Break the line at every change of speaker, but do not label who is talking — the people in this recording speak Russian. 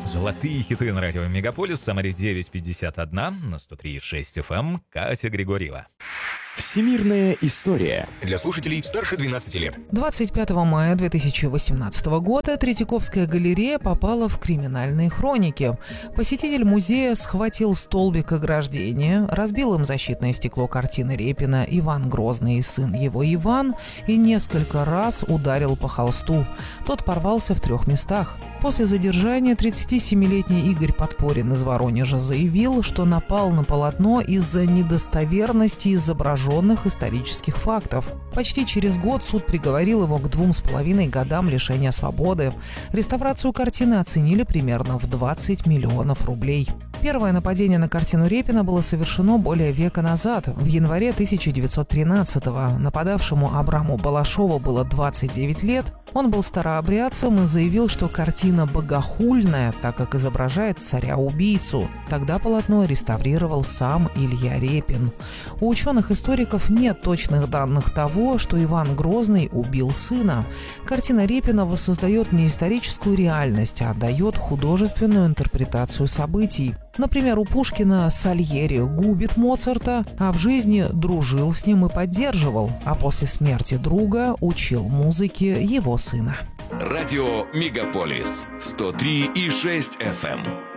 Золотые хиты на радио Мегаполис, Самаре 9:51 на 103,6 FM. Катя Григорьева.
Всемирная история.
Для слушателей старше 12 лет.
25 мая 2018 года Третьяковская галерея попала в криминальные хроники. Посетитель музея схватил столбик ограждения, разбил им защитное стекло картины Репина «Иван Грозный и сын его Иван» и несколько раз ударил по холсту. Тот порвался в 3 местах. После задержания 37-летний Игорь Подпорин из Воронежа заявил, что напал на полотно из-за недостоверности изображенных исторических фактов. Почти через год суд приговорил его к 2,5 годам лишения свободы. Реставрацию картины оценили примерно в 20 миллионов рублей. Первое нападение на картину Репина было совершено более века назад, в январе 1913-го. Нападавшему Абраму Балашову было 29 лет. Он был старообрядцем и заявил, что картина богохульная, так как изображает царя-убийцу. Тогда полотно реставрировал сам Илья Репин. У ученых-историков нет точных данных того, что Иван Грозный убил сына. Картина Репина воссоздает не историческую реальность, а дает художественную интерпретацию событий. Например, у Пушкина Сальери губит Моцарта, а в жизни дружил с ним и поддерживал, а после смерти друга учил музыке его сына.
Радио Мегаполис 103,6 FM.